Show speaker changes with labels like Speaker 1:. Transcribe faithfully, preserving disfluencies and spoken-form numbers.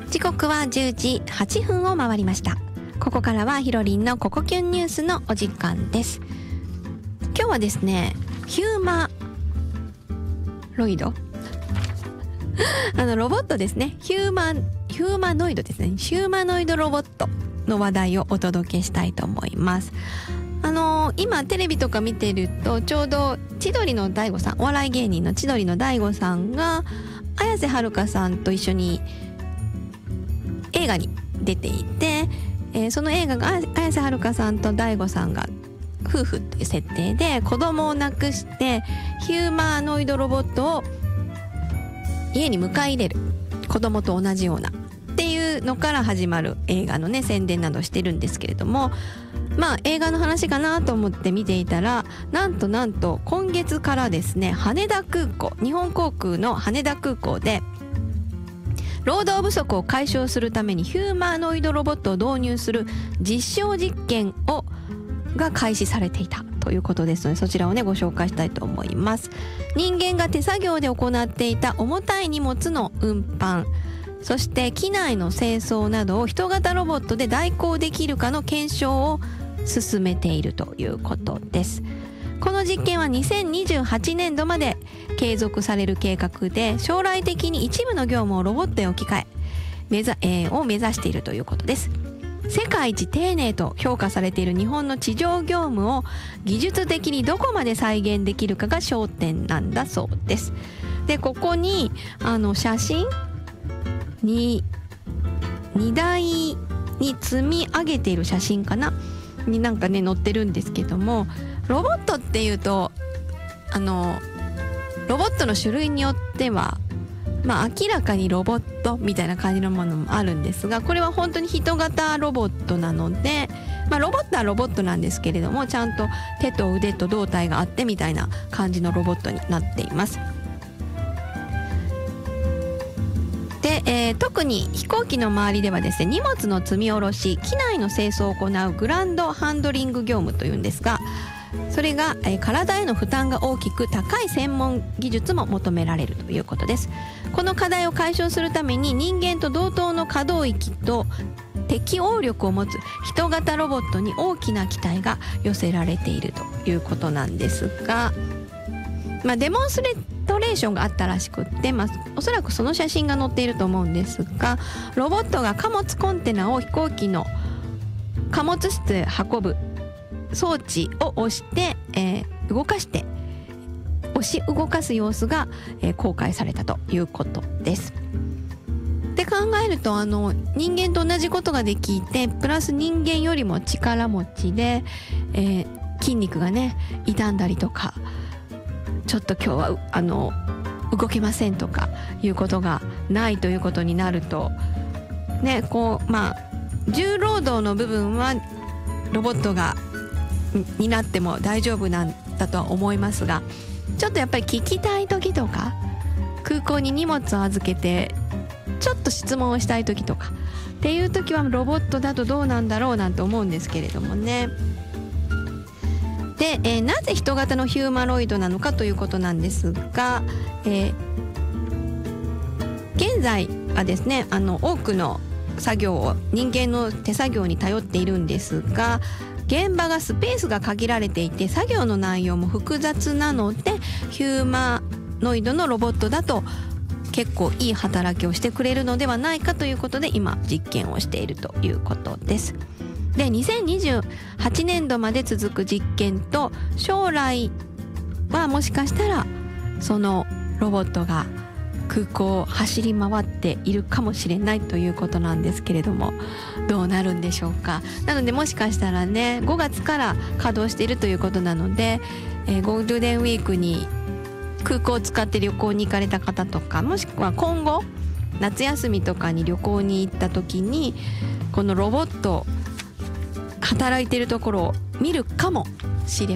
Speaker 1: 時刻はじゅうじはっぷんを回りました。ここからはひろりんのココキュンニュースのお時間です。今日はですね、ヒューマロイドあのロボットですね。ヒューマンヒューマノイドですね。ヒューマノイドロボットの話題をお届けしたいと思います。あのー、今テレビとか見てると、ちょうど千鳥の大悟さん、お笑い芸人の千鳥の大悟さんが綾瀬はるかさんと一緒に映画に出ていて、えー、その映画が綾瀬はるかさんと大悟さんが夫婦という設定で、子供を亡くしてヒューマノイドロボットを家に迎え入れる、子供と同じようなっていうのから始まる映画のね、宣伝などしてるんですけれども、まあ映画の話かなと思って見ていたら、なんとなんと今月からですね、羽田空港、日本航空の羽田空港で労働不足を解消するためにヒューマノイドロボットを導入する実証実験をが開始されていたということですので、そちらをねご紹介したいと思います。人間が手作業で行っていた重たい荷物の運搬、そして機内の清掃などを人型ロボットで代行できるかの検証を進めているということです。この実験はにせんにじゅうはちねんどまで継続される計画で、将来的に一部の業務をロボットへ置き換え目指、えー、を目指しているということです。世界一丁寧と評価されている日本の地上業務を技術的にどこまで再現できるかが焦点なんだそうです。で、ここにあの写真に荷台に積み上げている写真かなになんかね載ってるんですけども、ロボットっていうとあのロボットの種類によってはまあ明らかにロボットみたいな感じのものもあるんですが、これは本当に人型ロボットなので、まあロボットはロボットなんですけれども、ちゃんと手と腕と胴体があってみたいな感じのロボットになっています。で、えー、特に飛行機の周りではですね、荷物の積み下ろし、機内の清掃を行うグランドハンドリング業務というんですが、それが、えー、体への負担が大きく高い専門技術も求められるということです。この課題を解消するために、人間と同等の可動域と適応力を持つ人型ロボットに大きな期待が寄せられているということなんですが、まあ、デモンストレーションがあったらしくって、まあ、おそらくその写真が載っていると思うんですが、ロボットが貨物コンテナを飛行機の貨物室へ運ぶ装置を押して、えー、動かして押し動かす様子が、えー、公開されたということです。で考えると、あの人間と同じことができて、プラス人間よりも力持ちで、えー、筋肉がね傷んだりとか、ちょっと今日はあの動けませんとかいうことがないということになるとね、こうまあ重労働の部分はロボットが担っても大丈夫なんだとは思いますが、ちょっとやっぱり聞きたい時とか、空港に荷物を預けてちょっと質問をしたい時とかっていう時はロボットだとどうなんだろうなんて思うんですけれどもね。で、えー、なぜ人型のヒューマロイドなのかということなんですが、えー、現在はですね、あの多くの作業を人間の手作業に頼っているんですが、現場がスペースが限られていて作業の内容も複雑なので、ヒューマノイドのロボットだと結構いい働きをしてくれるのではないかということで、今実験をしているということです。で、にせんにじゅうはちねんどまで続く実験と、将来はもしかしたらそのロボットが空港を走り回っているかもしれないということなんですけれども、どうなるんでしょうか。なのでもしかしたらね、ごがつから稼働しているということなので、えー、ゴールデンウィークに空港を使って旅行に行かれた方とか、もしくは今後夏休みとかに旅行に行った時にこのロボット働いているところを見るかもしれ